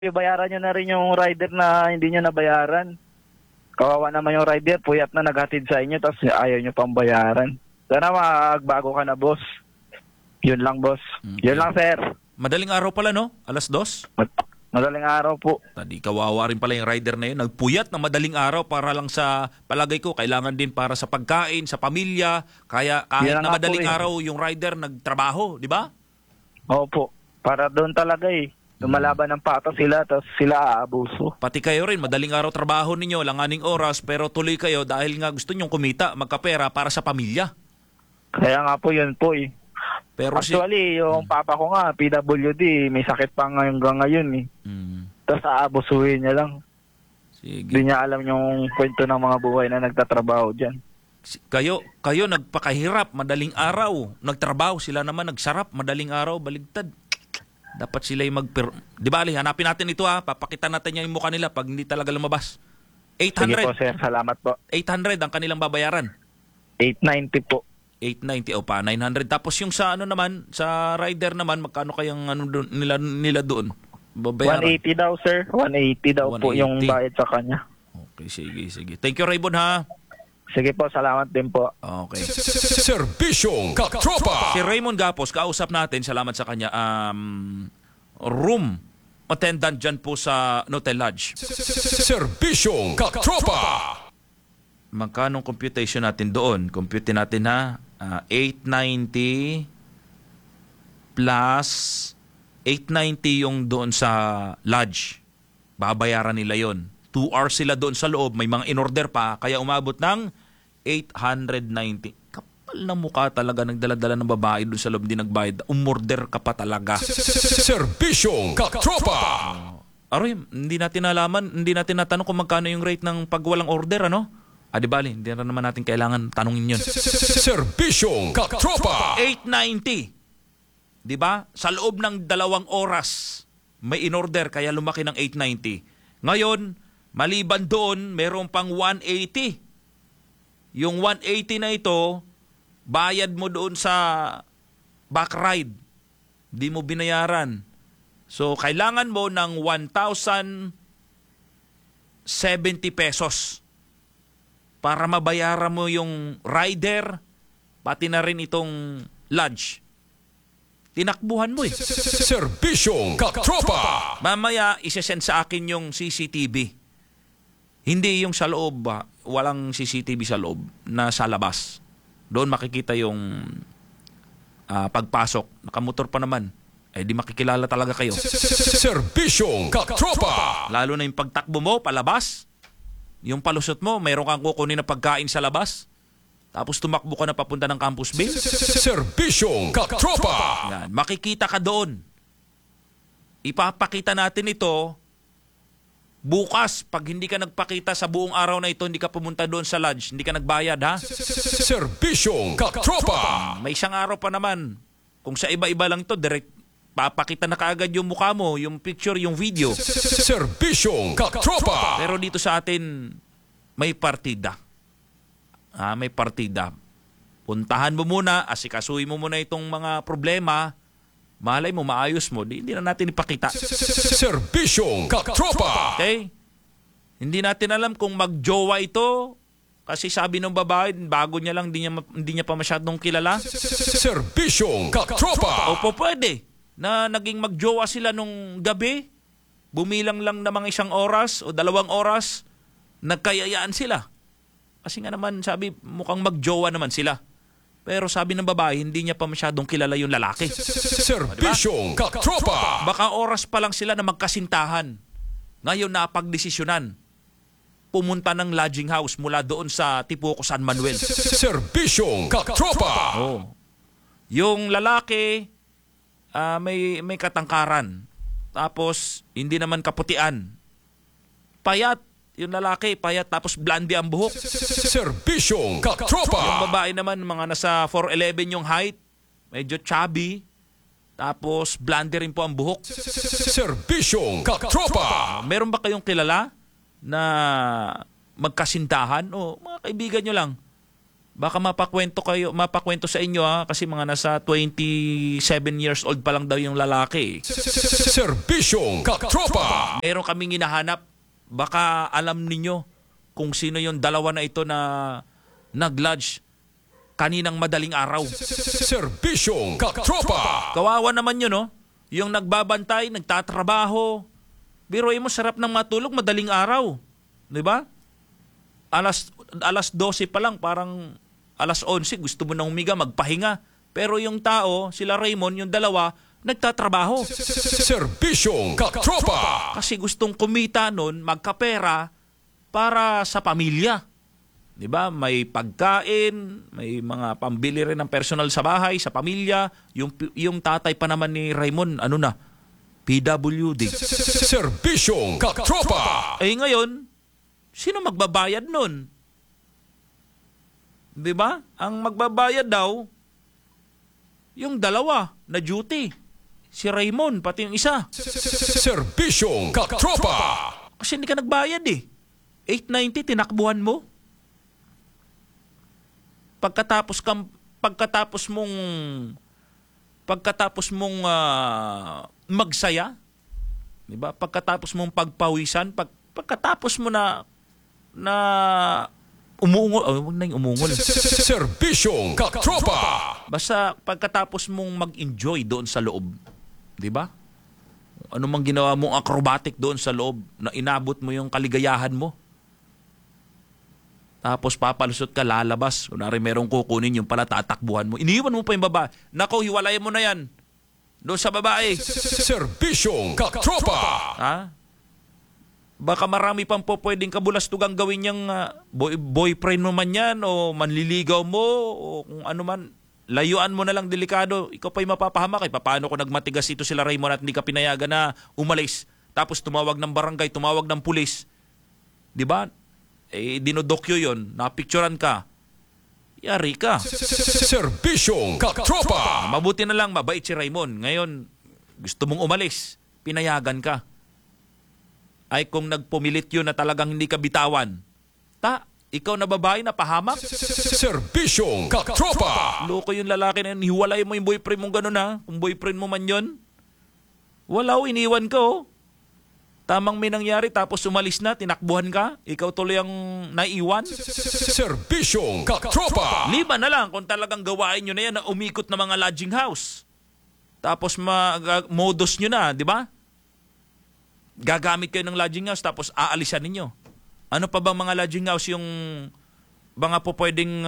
Bayaran nyo na rin yung rider na hindi nyo nabayaran. Kawawa naman yung rider, puyat na naghatid sa inyo, tapos ayaw nyo pang bayaran. Sana magbago ka na, boss. Yun lang, boss. Okay. Yun lang, sir. Madaling araw pala, no? 2:00? Madaling araw po. Tadi kawawa rin pala yung rider na yun. Nagpuyat na madaling araw para lang sa, palagay ko, kailangan din para sa pagkain, sa pamilya. Kaya kahit Yan na nga madaling po, araw yung rider nagtrabaho, di ba? Opo. Para doon talaga eh. Lumalaban ng pato sila, tapos sila aabuso. Pati kayo rin, madaling araw trabaho ninyo, langaning oras, pero tuloy kayo dahil nga gusto nyong kumita, magkapera para sa pamilya. Kaya nga po, yun po eh. Pero Actually, yung papa ko nga, PWD, may sakit pa hanggang ngayon eh. Tapos aabusuhin niya lang. Sige. Hindi niya alam yung kwento ng mga buhay na nagtatrabaho dyan. Kayo nagpakahirap, madaling araw, nagtrabaho, sila naman nagsarap, madaling araw, baligtad. Dapat sila yung Di ba, Ali, hanapin natin ito papakita natin yung mukha nila pag hindi talaga lumabas. 800. Sige po, sir. Salamat po. 800 ang kanilang babayaran. 890 po. 890 o pa 900. Tapos yung sa ano naman, sa rider naman, magkano kayang ano nila doon? Babayaran. 180 daw, sir. 180 daw po 180. yung bayad sa kanya. Okay, sige. Thank you, Raybon, ha? Sige po, salamat din po. Okay. Serbisyong Katropa. Si Raymond Gapos, kausap natin, salamat sa kanya. Room attendant dyan po sa Notel Lodge. Serbisyong Katropa. Magkano computation natin doon? Compute natin 890 plus 890 yung doon sa lodge. Babayaran nila yon. 2 hours sila doon sa loob. May mga in-order pa. Kaya umabot ng 890. Kapal na mukha talaga. Nagdala-dala ng babae doon sa loob. Hindi nagbayad. Umorder ka pa talaga. Serbisyong Katropa. Aroy, hindi natin nalaman. Hindi natin natanong kung magkano yung rate ng pag walang order, ano? Di bali, hindi na naman natin kailangan tanungin yun. Serbisyong Katropa. 890. Di ba? Sa loob ng 2 oras, may in-order kaya lumaki ng 890. Ngayon, maliban doon, meron pang 180. Yung 180 na ito, bayad mo doon sa back ride. Di mo binayaran. So, kailangan mo ng 1,070 pesos para mabayaran mo yung rider, pati na rin itong lodge. Tinakbuhan mo eh. Serbisyong Katropa. Mamaya, isesend sa akin yung CCTV. Hindi yung sa loob, walang CCTV sa loob, na sa labas. Doon makikita yung pagpasok. Nakamotor pa naman. Di makikilala talaga kayo. Serbisyong Katropa. Lalo na yung pagtakbo mo, palabas. Yung palusot mo, mayroon kang kukunin na pagkain sa labas. Tapos tumakbo ka na papunta ng Campus Bay. Serbisyong Katropa. Yan, makikita ka doon. Ipapakita natin ito bukas. Pag hindi ka nagpakita sa buong araw na ito, hindi ka pumunta doon sa lodge, hindi ka nagbayad, ha? Serbisyong Katropa. May isang araw pa naman. Kung sa iba-iba lang to, direct papakita na kaagad yung mukha mo, yung picture, yung video. Serbisyong Katropa. Pero dito sa atin, may partida. May partida. Puntahan mo muna, asikasuhin mo muna itong mga problema. Malay mo, maayos mo. Hindi na natin ipakita. Serbisyong Katropa. Okay? Hindi natin alam kung magjowa ito. Kasi sabi ng babae, bago niya lang, hindi niya pa masyadong kilala. Serbisyong Katropa. Opo, pwede. Na naging magjowa sila nung gabi. Bumilang lang na mga 1 oras o 2 oras. Nagkayayaan sila. Kasi nga naman, sabi, mukhang magjowa naman sila. Pero sabi ng babae, hindi niya pa masyadong kilala yung lalaki. Serbisyong Katropa. Baka oras pa lang sila na magkasintahan. Ngayon napagdesisyonan. Pumunta ng lodging house mula doon sa Tipoco, San Manuel. Serbisyong Katropa. Yung lalaki, may katangkaran. Tapos, hindi naman kaputian. Payat. Yung lalaki, payat, tapos blondie ang buhok. Serbisyong Katropa. Yung babae naman, mga nasa 4'11 yung height. Medyo chubby. Tapos, blondie rin po ang buhok. Serbisyong Katropa. Meron ba kayong kilala na magkasintahan? O, mga kaibigan nyo lang. Baka mapakwento sa inyo kasi mga nasa 27 years old pa lang daw yung lalaki. Serbisyong Katropa. Meron kaming hinahanap. Baka alam ninyo kung sino yung dalawa na ito na nag-lodge kaninang madaling araw. Serbisyong Katropa. Kawawa naman yun, no? Yung nagbabantay, nagtatrabaho. Biruin mo, sarap ng matulog, madaling araw. Di ba? Alas 12 pa lang, parang alas 11, gusto mo na humiga, magpahinga. Pero yung tao, sila Raymond, yung dalawa, nagtatrabaho. Serbisyong Katropa. Kasi gustong kumita nun, magkapera para sa pamilya. 'Di ba? May pagkain, may mga pambili rin ng personal sa bahay, sa pamilya. Yung tatay pa naman ni Raymond, PWD. Serbisyong Katropa. Ngayon, sino magbabayad nun? 'Di ba? Ang magbabayad daw yung dalawa na duty. Si Raymond, pati yung isa. Serbisyong Katropa. Kasi hindi ka nagbayad 890, tinakbuhan mo. Pagkatapos mong magsaya, 'di ba? Pagkatapos mong pagpawisan, pagkatapos mo na umuungol, wag na yung umungol. Serbisyong Katropa. Basta pagkatapos mong mag-enjoy doon sa loob, 'di ba? Ano mang ginawa mong acrobatic doon sa loob na inabot mo yung kaligayahan mo. Tapos papalusot ka, lalabas. Kunwari merong kukunin, yung pala tatakbuhan mo. Iniiwan mo pa yung babae. Nako, hiwalayan mo na yan. Doon sa babae. Serbisyong Katropa. Baka marami pang pwedeng kabulastugang gawin niyang boyfriend mo man yan o manliligaw mo o kung ano man. Layuan mo na lang, delikado. Ikaw pa'y mapapahamak. Paano kung nagmatigas ito sila Raymond at hindi ka pinayagan na umalis? Tapos tumawag ng barangay, tumawag ng pulis. Di ba? Dinodokyo yun. Napicturan ka. Yari ka. Serbisyong Katropa. Mabuti na lang, mabait si Raymond. Ngayon, gusto mong umalis. Pinayagan ka. Ay kung nagpumilit yun na talagang hindi ka bitawan. Ikaw na babae na pahamak? Serbisyong Katropa. Loko yung lalaki na yun. Hiwalay mo yung boyfriend mong gano'n Kung boyfriend mo man yun. Wala iniwan ka Tamang may nangyari tapos umalis na, tinakbuhan ka. Ikaw tuloy ang naiwan. Serbisyong Katropa. Liban na lang kung talagang gawain nyo na yan na umikot na mga lodging house. Tapos modus nyo na, di ba? Gagamit kayo ng lodging house tapos aalisan ninyo. Ano pa bang mga lodging house yung mga po pwedeng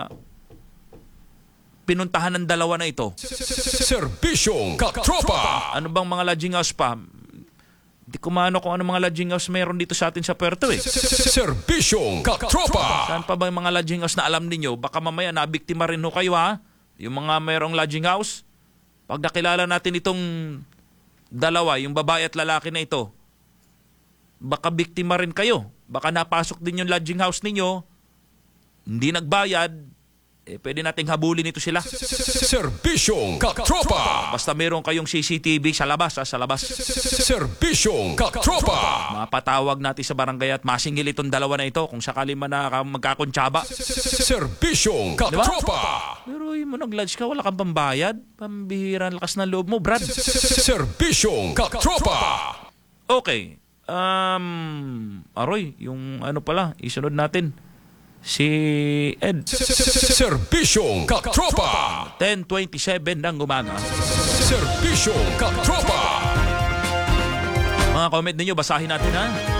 pinuntahan ng dalawa na ito? Serbisyong Katropa. Ano bang mga lodging house pa? Hindi ko maano kung ano mga lodging house meron dito sa atin sa Puerto Serbisyong Katropa. Saan pa ba yung mga lodging house na alam ninyo? Baka mamaya nabiktima rin kayo Yung mga mayroong lodging house. Pag nakilala natin itong dalawa, yung babae at lalaki na ito, baka biktima rin kayo. Baka napasok din yung lodging house ninyo, hindi nagbayad, pwede nating habulin ito sila. Serbisyong Katropa. Basta meron kayong CCTV sa labas, sa labas. Serbisyong Katropa. Mapatawag natin sa barangay at masingil itong dalawa na ito kung sakali man na magkakuntsaba. Serbisyong Katropa. Pero mo nag-lodge ka, wala kang pambayad. Pambihira, lakas ng loob mo, Brad. Serbisyong Katropa. Okay. Aroy, yung ano pala, isunod natin. Si Ed. Serbisyong Katropa. 10:27 ng umaga. Serbisyong Katropa. Mga comment ninyo, basahin natin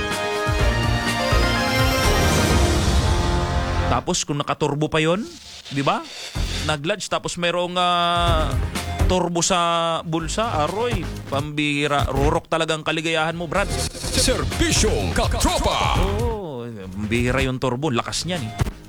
Tapos kung nakaturbo pa yon, di ba? Nag-lodge tapos mayroong turbo sa bulsa, aroy, pambihira. Rurok talagang kaligayahan mo, Brad. Serbisyong Katropa. Pambihira yung turbo, lakas niyan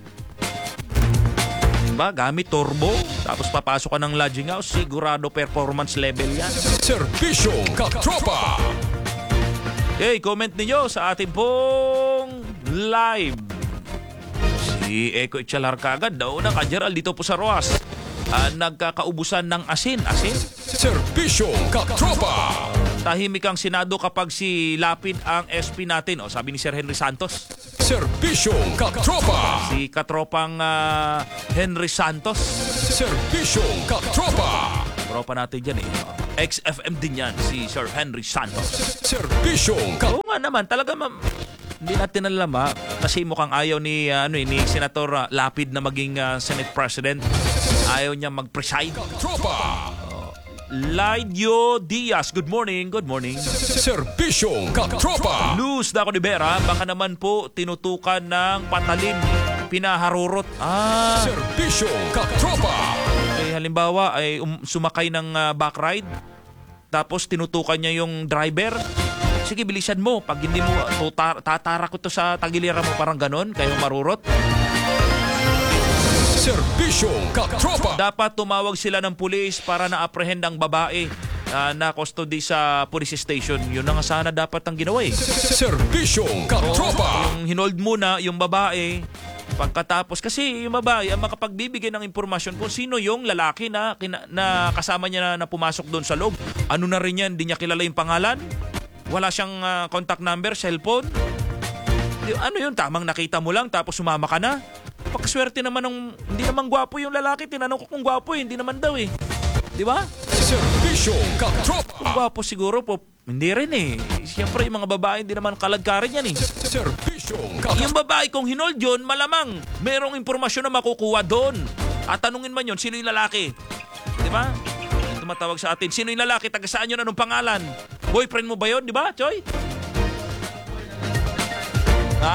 Diba? Gamit turbo, tapos papasok ka ng lodging house, sigurado performance level yan. Serbisyong Katropa. Okay, comment ninyo sa ating pong live. Si Eko Itchalar kagad, dauna ka Gerald dito po sa Roas. Nagkakaubusan ng asin. Serbisyong Katropa. Tahimik ang Senado kapag si Lapid ang SP natin. Sabi ni Sir Henry Santos. Serbisyong Katropa. Si katropang Henry Santos. Serbisyong Katropa. Tropa natin dyan eh. XFM din yan, si Sir Henry Santos. Serbisyong Oo nga naman, talaga hindi natin alam kasi mukhang ayaw ni Senator Lapid na maging Senate President. Ayaw niya mag-preside. Katropa. Lydio Diaz, good morning, good morning. Serbisyong Katropa. Luz Daco de Vera, baka naman po tinutukan ng patalin, pinaharurot. Serbisyong Katropa. Halimbawa ay sumakay ng back ride, tapos tinutukan niya yung driver. Sige, bilisan mo. Pag hindi mo, tatara ko to sa tagiliran mo, parang ganon, kayo marurot. Serbisyong Katropa. Dapat tumawag sila ng pulis para na-apprehend ang babae na custody sa police station. Yun na nga sana dapat ang ginawa eh. Serbisyong Katropa. Yung hinold muna yung babae, pagkatapos, kasi yung babae ang makapagbibigay ng impormasyon kung sino yung lalaki na kasama niya na pumasok doon sa loob. Ano na rin yan, hindi niya kilala yung pangalan, wala siyang contact number, cellphone. Ano yun, tamang nakita mo lang tapos sumama ka na. Pagkaswerte naman hindi naman gwapo yung lalaki. Tinanong ko kung gwapo hindi naman daw eh. Di ba? Serbisyong Katropa. Kung gwapo siguro po, hindi rin eh. Siyempre yung mga babae hindi naman kalagkarin yan eh. Serbisyong Katropa. Yung babae kung hinold yun, malamang merong impormasyon na makukuha doon. At tanungin man yun, sino yung lalaki? Di ba? Tumatawag sa atin, sino yung lalaki? Taga saan yun? Anong pangalan? Boyfriend mo ba yun? Di ba, Choy? Ha?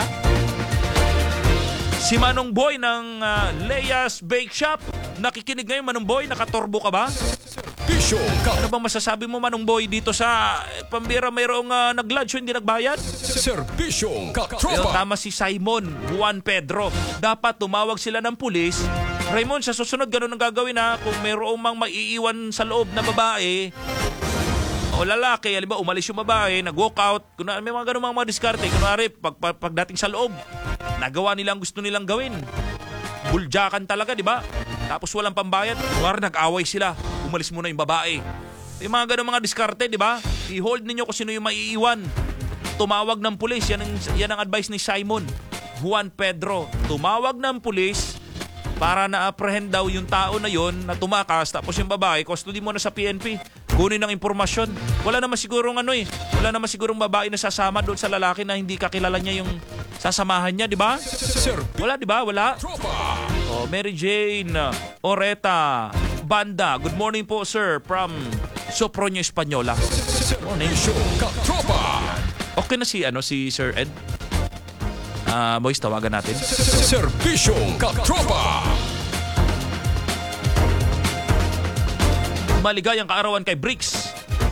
Si Manong Boy ng Leia's Bake Shop. Nakikinig ngayon, Manong Boy. Nakatorbo ka ba? Serbisyong Katropa. Ano bang masasabi mo, Manong Boy, dito sa pambira mayroong nag-lodge hindi nagbayad? Serbisyong Yung Katropa. tama si Simon Juan Pedro. Dapat tumawag sila ng pulis. Raymond, sa susunod ganun ang gagawin kung mayroong mang maiiwan sa loob na babae o lalaki, halimbawa umalis yung babae, nag-walk out, may mga ganun mga diskarte. Kunwari, pagdating sa loob, nagawa nilang gusto nilang gawin. Buljakan talaga, di ba? Tapos walang pambayad. Kunwari, nag-away sila. Umalis muna yung babae. Yung mga ganun mga diskarte, di ba? I-hold ninyo kung sino yung maiiwan. Tumawag ng pulis. Yan ang advice ni Simon Juan Pedro. Tumawag ng pulis para na-apprehend daw yung tao na yon na tumakas. Tapos yung babae, custody mo na sa PNP. Kunin ng impormasyon. Wala naman sigurong wala naman sigurong babae na sasama doon sa lalaki na hindi kakilala niya yung sasamahan niya, di ba? Wala, di ba? Wala. Oh, Mary Jane Oreta Banda. Good morning po, sir, from Sopronio Española. Serbisyong Katropa. Okay na si Sir Ed? Boys, tawagan natin. Serbisyong Katropa. Maligayang kaarawan kay Bricks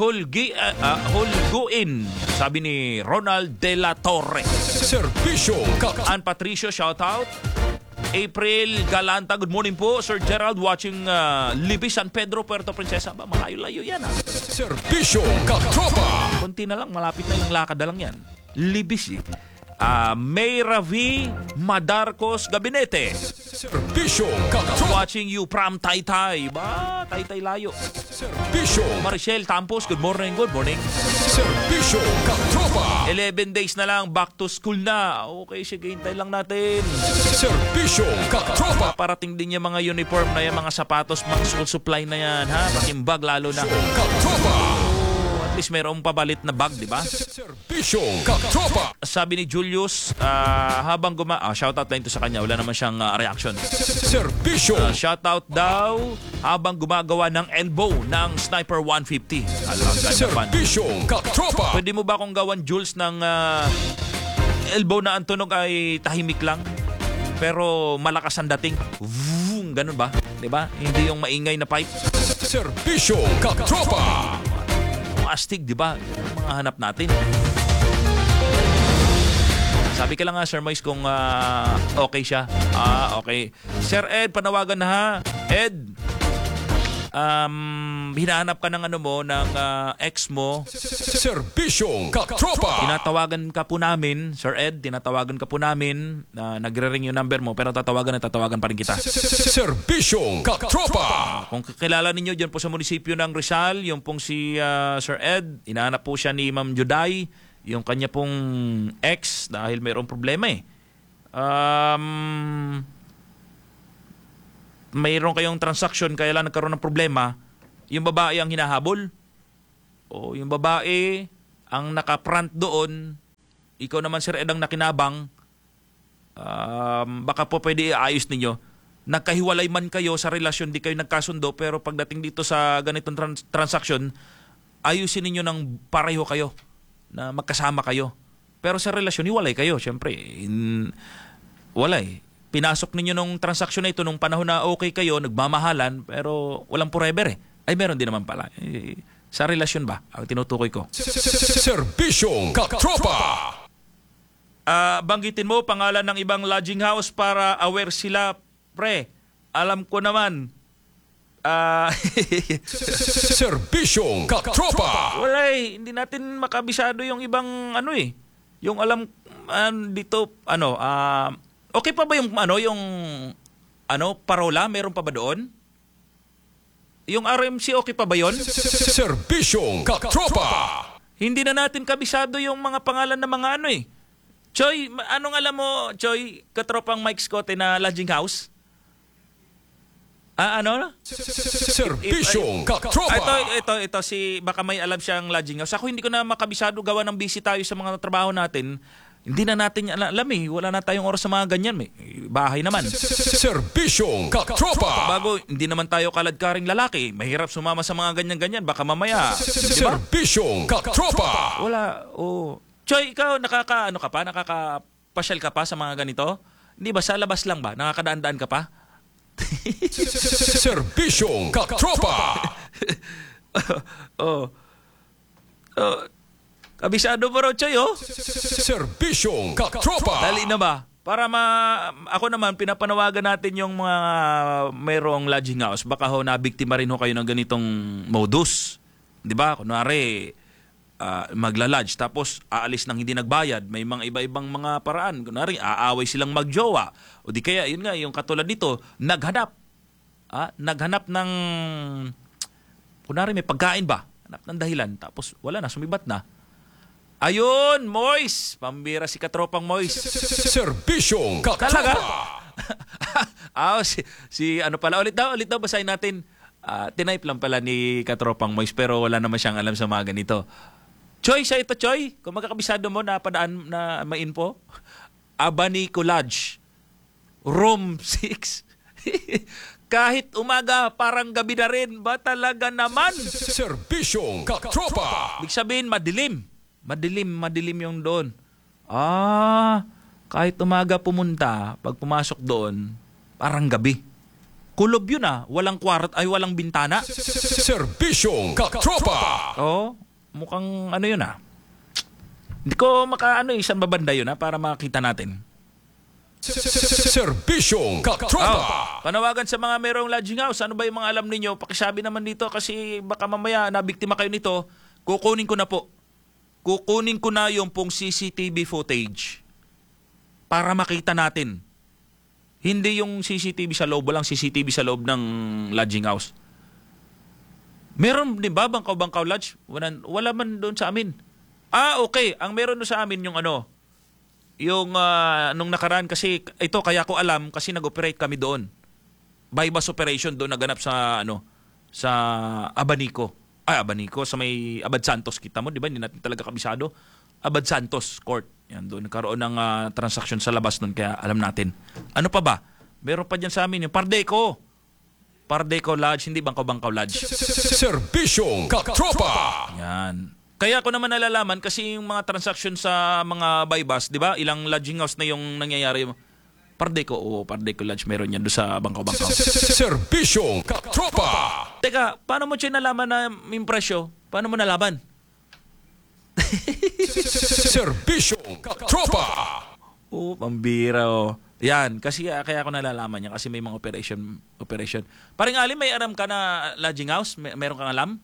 Hulguin, sabi ni Ronald De La Torre. Serbisyong Katropa. Ann Patricio, shout out. April Galanta, good morning po. Sir Gerald, watching Libis, San Pedro, Puerto Princesa. Malayo-layo yan Serbisyong Katropa. Konti na lang, malapit na yung lakad na lang yan. Libis May Ravi Madarcos Gabinete. Serbisyong Katropa. Watching you from Taytay. Taytay layo. Serbisyong Marichelle Tampos, good morning, good morning. Serbisyong Katropa. 11 days na lang, back to school na. Okay, sige, hintay lang natin. Serbisyong Katropa. Parating din yung mga uniform na yung mga sapatos, mga school supply na yan, ha? Pakimbag lalo na. Katropa. At least mayroong pabalit na bag, di ba? Serbisyong Katropa. Sabi ni Julius, habang shoutout lang ito sa kanya, wala naman siyang reaction. Serbisyong Shoutout daw habang gumagawa ng elbow ng Sniper 150. Serbisyong Katropa. Pwede mo ba akong gawan, Jules, ng elbow na ang tunog ay tahimik lang, pero malakas ang dating? Vroom, ganun ba? Diba? Hindi yung maingay na pipe. Serbisyong Katropa. Astig, diba? Yung mga hanap natin. Sabi ka lang Sir Moise, kung okay siya. Okay. Sir Ed, panawagan na ha. Ed, hinahanap ka ng ng ex mo. Serbisyong Katropa. Tinatawagan ka po namin, Sir Ed, tinatawagan ka po namin. Nagre-ring yung number mo, pero tatawagan pa rin kita. Serbisyong Katropa. Kung kilala ninyo dyan po sa munisipyo ng Rizal, yung pong si Sir Ed, hinahanap po siya ni Ma'am Juday, yung kanya pong ex, dahil mayroong problema mayroon kayong transaction kaya lang nagkaroon ng problema, yung babae ang hinahabol. O yung babae ang naka-front doon, ikaw naman Sir Ed ang nakinabang, baka po pwede iayos ninyo. Nagkahiwalay man kayo sa relasyon, di kayo nagkasundo, pero pagdating dito sa ganitong transaction, ayusin ninyo ng pareho kayo, na magkasama kayo. Pero sa relasyon, hiwalay kayo. Siyempre, walay. Pinasok ninyo nung transaction na ito nung panahon na okay kayo, nagmamahalan, pero walang forever eh. Ay, meron din naman pala. Sa relasyon ba? Ang tinutukoy ko. Serbisyong Katropa. Banggitin mo pangalan ng ibang lodging house para aware sila, pre. Alam ko naman. Serbisyong Katropa. Wala eh. Hindi natin makabisado yung ibang ano eh. Yung alam dito, okay pa ba yung parola? Meron pa ba doon? Yung RMC okay pa ba yun? Serbisyong Katropa. Hindi na natin kabisado yung mga pangalan ng mga ano eh. Choy, anong alam mo, Choy, katropang Mike Scott na lodging house? Serbisyong Katropa. Ito, baka may alam siyang lodging house. Ako hindi ko na makabisado, gawa ng busy tayo sa mga trabaho natin. Hindi na natin alam eh. Wala na tayong oras sa mga ganyan eh. Bahay naman. Serbisyong Katropa. Bago, hindi naman tayo kaladkaring lalaki. Mahirap sumama sa mga ganyan-ganyan. Baka mamaya. Diba? Serbisyong Katropa. Wala. Oh. Choy, ikaw nakakapasyal ka pa sa mga ganito? Hindi ba? Sa labas lang ba? Nakakadaan-daan ka pa? Serbisyong Katropa. Kabisado mo raw, Choy, oh. Serbisyong Katropa. Dali na ba? Para ako naman, pinapanawagan natin yung mga mayroong lodging house. Baka ho, nabiktima rin ho kayo ng ganitong modus. Di ba? Kunwari, magla-lodge, tapos aalis nang hindi nagbayad. May mga iba-ibang mga paraan. Kunwari, aaway silang magjowa. O di kaya, yun nga, yung katulad dito, naghanap ng, kunwari may pagkain ba? Hanap ng dahilan. Tapos wala na, sumibat na. Ayun, Moise. Pambira si katropang Moise. Serbisyong Katropa. Talaga? Ano pala, ulit daw basahin natin. Tinipe lang pala ni katropang Moise, pero wala naman siyang alam sa mga ganito. Choy, siya ito, Choy. Kung magkakabisado mo na padaan na ma-info. Abanico Lodge. Room 6. Kahit umaga, parang gabi na rin. Ba talaga naman? Serbisyong Katropa. Ibig sabihin, madilim yung doon. Kahit umaga pumunta, pag pumasok doon, parang gabi. Kulob yun walang walang bintana. Serbisyong Katropa. Mukhang ano yun Hindi ko isang babanda yun para makita natin. Serbisyong Katropa. Panawagan sa mga mayroong lodging house, ano ba yung mga alam ninyo? Pakisabi naman dito kasi baka mamaya nabiktima kayo nito. Kukunin ko na yung pong CCTV footage para makita natin. Hindi yung CCTV sa loob, walang CCTV sa loob ng lodging house. Meron din ba Bangkaw Lodge? Wala man doon sa amin. Okay. Ang meron doon sa amin yung nung nakaraan kasi ito kaya ko alam kasi nag-operate kami doon. By bus operation doon naganap sa sa Abanico. Abanico sa may Abad Santos, kita mo, di ba? Hindi natin talaga kabisado. Abad Santos Court. Yan doon nagkaroon ng transaction sa labas doon kaya alam natin. Ano pa ba? Meron pa diyan sa amin yung Pardeco Lodge, hindi Bangkaw Lodge. Serbisyong Katropa. Yan. Kaya ko naman nalalaman kasi yung mga transaction sa mga buy bus, di ba? Ilang lodging house na yung nangyayari. Pardeco Lodge meron yan doon sa Bangkaw. Serbisyong Katropa. Teka, paano mo siya nalaman na yung presyo? Paano mo nalaman? Serbisyong Katropa. Pambira Yan, kasi kaya ako nalalaman yan kasi may mga operation. Parang Ali, may alam ka na lodging house? Meron kang alam?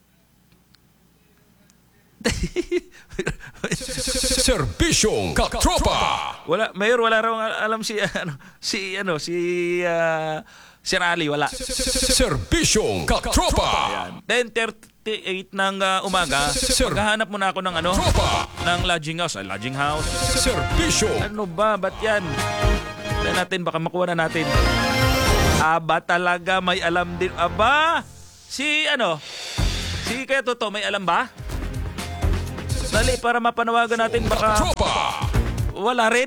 Serbisyong Katropa. Wala raw alam si Si Rally, wala. Serbisyong katropa. 10:38 ng umaga, maghahanap muna ako ng Tropa. ng lodging house. Lodging house. Serbisyong Ano ba? Ba't yan? Tignan natin, baka makuha na natin. Aba talaga, may alam din. Aba! Si kaya Toto, may alam ba? Dali, para mapanawagan natin, baka katropa. wala rin?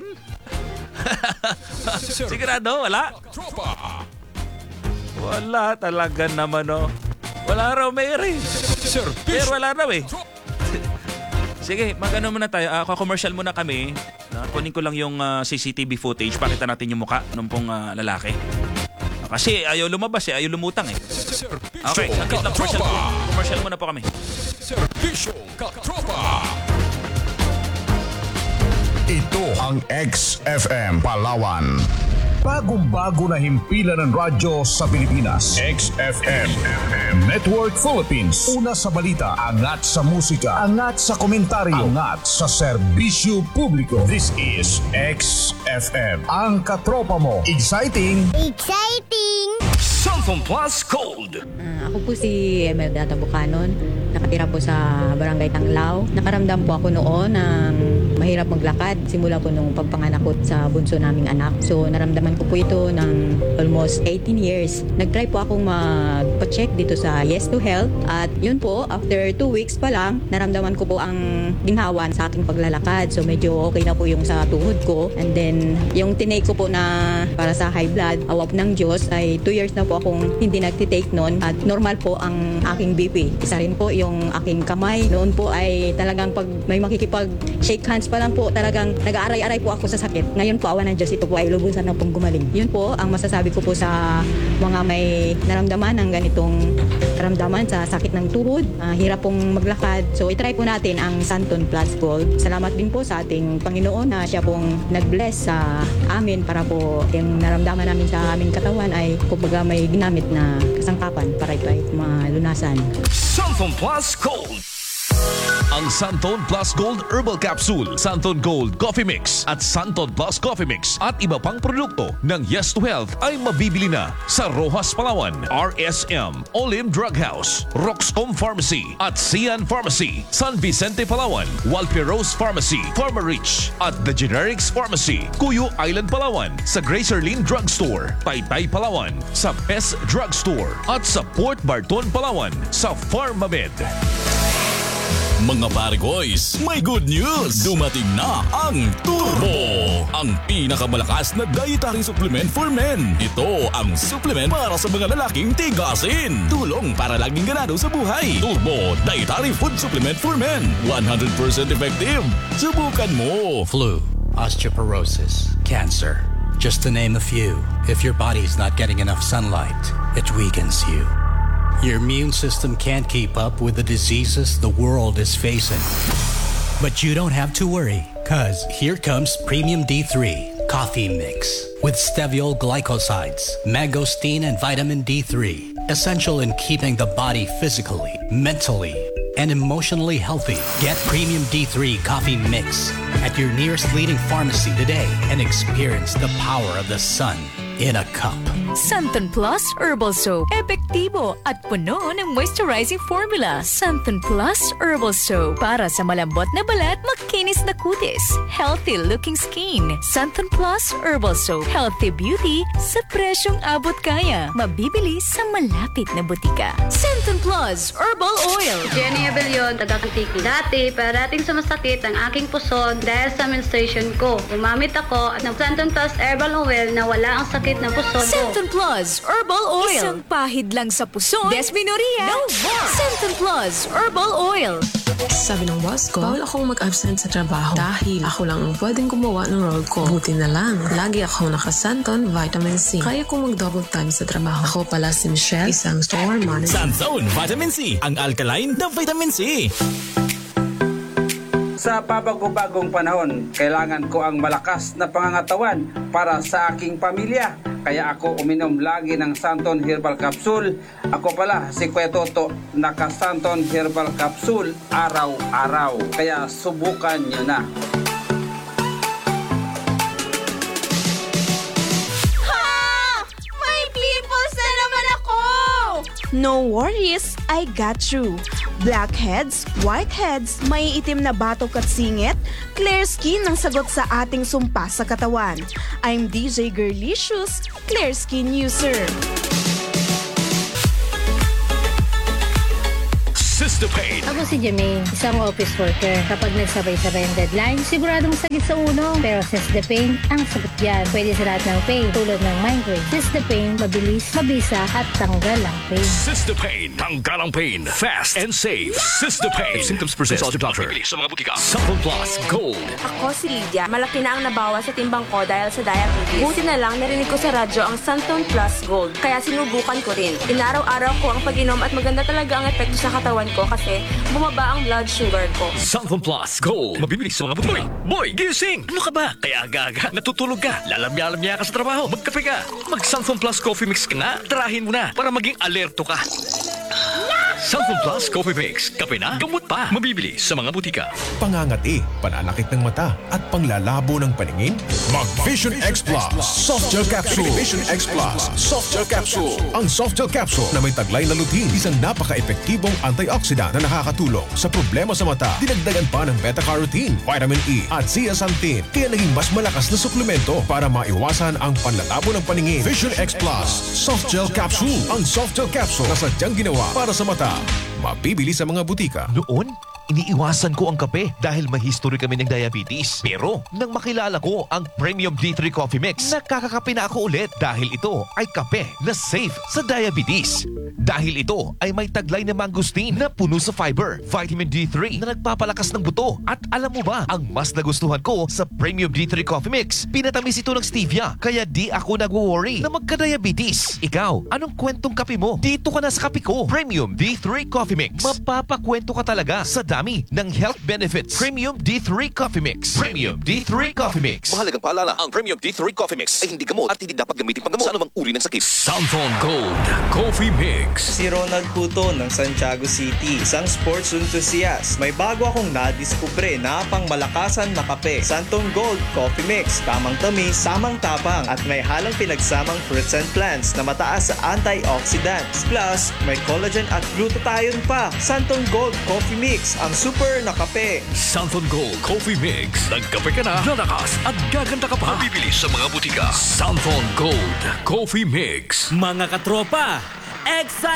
Sigurado, wala? Tropa. Wala talaga naman, Wala raw, Mary. Pero Serbisyong wala raw eh. Sige, magano muna tayo. Commercial muna kami. Kunin ko lang yung CCTV footage. Pakita natin yung muka ng pong lalaki. Kasi ayaw lumabas ayaw lumutang eh. Okay, saglit lang. Commercial muna po kami. Serbisyong katropa. Ito ang XFM Palawan. Bagong-bago na himpilan ng radyo sa Pilipinas. XFM Network Philippines. Una sa balita, angat sa musika, angat sa komentaryo, angat sa serbisyo publiko. This is XFM. Ang katropa mo. Exciting! Samsung Plus Gold. Ako po si Emeraldata Bucanon. Nakatira po sa Barangay Tanglao. Nakaramdam po ako noon ng mahirap maglakad. Simula po nung pagpanganak ko sa bunso naming anak. So naramdaman ko po ito ng almost 18 years. Nag-try po akong magpa-check dito sa Yes to Health. At yun po, after 2 weeks pa lang, naramdaman ko po ang ginhawan sa aking paglalakad. So medyo okay na po yung sa tuhod ko. And then yung tinake ko po na para sa high blood, awap ng Diyos, ay 2 years na po akong hindi nagtitake noon. At normal po ang aking BP. Isa rin po yung aking kamay. Noon po ay talagang pag may makikipag-shake hands pa lang po, talagang nag-aaray-aray po ako sa sakit. Ngayon po, awa ng Diyos, ito po ay lubusan na pong gumaling. Yun po ang masasabi ko po sa mga may naramdaman ng ganitong karamdaman sa sakit ng tuhod, hirap pong maglakad. So, itry po natin ang Santon Plus Gold. Salamat din po sa ating Panginoon na siya pong nag-bless sa amin para po yung naramdaman namin sa aming katawan ay kumbaga may ginamit na kasangkapan para ito ay malunasan. Samsung Plus Gold. Ang Santon Plus Gold Herbal Capsule, Santon Gold Coffee Mix at Santon Plus Coffee Mix at iba pang produkto ng Yes to Health ay mabibili na sa Rojas Palawan, RSM, Olim Drug House, Roxcom Pharmacy at Sian Pharmacy, San Vicente Palawan, Walperos Pharmacy, Pharmarich at The Generics Pharmacy, Cuyo Island Palawan, sa Gracerlin Drug Store, Taytay Palawan, sa Best Drug Store at sa Port Barton Palawan sa Pharmamed. Mga Parigoys, may good news! Dumating na ang Turbo! Ang pinakamalakas na dietary supplement for men. Ito ang supplement para sa mga lalaking tigasin. Tulong para laging ganado sa buhay. Turbo Dietary Food Supplement for Men. 100% effective. Subukan mo! Flu, osteoporosis, cancer, just to name a few. If your body's not getting enough sunlight, it weakens you. Your immune system can't keep up with the diseases the world is facing. But you don't have to worry, cause here comes Premium D3 Coffee Mix with steviol glycosides, mangosteen, and vitamin D3. Essential in keeping the body physically, mentally, and emotionally healthy. Get Premium D3 Coffee Mix at your nearest leading pharmacy today and experience the power of the sun in a cup. Santon Plus Herbal Soap. Epektibo at puno ng moisturizing formula. Santon Plus Herbal Soap. Para sa malambot na balat, makinis na kutis. Healthy looking skin. Santon Plus Herbal Soap. Healthy beauty sa presyong abot kaya. Mabibili sa malapit na butika. Santon Plus Herbal Oil. Jenny Abellion, taga Kantiki. Dati, parating sumasakit ang aking puson dahil sa menstruation ko. Gumamit ako ng Santon Plus Herbal Oil na wala ang sakit ng puson ko. Santon Plus Herbal Oil. Isang pahid lang sa puson. Desminuria. No more. Santon Plus Herbal Oil. Sabi ng boss ko, bawal akong mag-absent sa trabaho dahil ako lang ang pwedeng gumawa ng role ko. Buti na lang, lagi akong naka-Santon Vitamin C. Kaya kong mag-double time sa trabaho. Ako pala si Michelle, isang store manager. Santon Vitamin C, ang alkaline na vitamin C. Sa pabago-bagong panahon, kailangan ko ang malakas na pangangatawan para sa aking pamilya. Kaya ako uminom lagi ng Santon Herbal Capsule. Ako pala si Kuya Toto, naka-Santon Herbal Capsule araw-araw. Kaya subukan nyo na. Ha! May pimples No worries, I got you. Blackheads, whiteheads, may itim na batok at singit, clear skin ang sagot sa ating sumpa sa katawan. I'm DJ Girlicious, clear skin user. Sistapain. Ako si Jermaine, isang office worker. Kapag nagsabay-sabay ang deadline, siguradong sakit sa uno. Pero Sistapain, ang sagot yan. Pwede sa lahat ng pain, tulad ng migraine. Sistapain, mabilis, mabisa, at tanggal ang pain. Sistapain. Tanggal ang pain. Fast and safe. Sistapain. If symptoms persist, consult your doctor. Sa mga butika. Santon Plus Gold. Ako si Lydia. Malaki na ang nabawas sa timbang ko dahil sa diabetes. Buti na lang narinig ko sa radyo ang Santon Plus Gold. Kaya sinubukan ko rin. Inaraw-araw ko ang pag-inom at maganda talaga ang epekto sa katawan ko kasi bumaba ang blood sugar ko. Santon Plus Gold. Mabibili sa mga butika. Boy, gising! Ano ka ba? Kaya aga-aga, natutulog ka. Lalamya-lamya ka sa trabaho. Magkape ka. Mag Santon Plus Coffee Mix ka nga. Tarahin mo na para maging alerto ka. Santon Plus Coffee Mix. Kape na, gamot pa. Mabibili sa mga butika. Pangangati, pananakit ng mata, at panglalabo ng paningin? Mag Vision X Plus Soft Gel Capsule. Vision X Plus Soft Gel Capsule. Ang Soft Gel Capsule na may taglay na lutein, isang napaka-epektibong antioxidant na nakakatulong sa problema sa mata. Dinagdagan pa ng beta-carotene, vitamin E at zeaxanthin, kaya naging mas malakas na suplemento para maiwasan ang panlalabo ng paningin. Vision X Plus Soft Gel Capsule. Ang Soft Gel Capsule na sadyang ginawa para sa mata. Mabibili sa mga butika. Noon, iniiwasan ko ang kape dahil may history kami ng diabetes. Pero nang makilala ko ang Premium D3 Coffee Mix, nakakakape na ako ulit dahil ito ay kape na safe sa diabetes. Dahil ito ay may taglay na mangosteen na puno sa fiber, vitamin D3 na nagpapalakas ng buto. At alam mo ba, ang mas nagustuhan ko sa Premium D3 Coffee Mix, pinatamis ito ng stevia, kaya di ako nag-worry na magka-diabetes. Ikaw, anong kwentong kape mo? Dito ka na sa kape ko. Premium D3 Coffee Mix. Mapapakwento ka talaga sa dami ng health benefits. Premium D3 Coffee Mix. Premium D3 Coffee Mix. Mahalagang paalala, ang Premium D3 Coffee Mix ay hindi gamot at hindi dapat gamitin panggamot sa anumang uri ng sakit. Santon Gold Coffee Mix. Si Ronald Puto ng Santiago City, isang sports enthusiast. May bago akong nadiskubre na pangmalakasan na kape. Santon Gold Coffee Mix. Tamang tamis, samang tapang at may halang pinagsamang fruits and plants na mataas sa antioxidants. Plus, may collagen at glutathione pa. Santon Gold Coffee Mix, ang super na kape. Santon Gold Coffee Mix. Nagkape ka na, lalakas at gaganda ka pa. Mabibili sa mga butika. Santon Gold Coffee Mix. Mga katropa, excited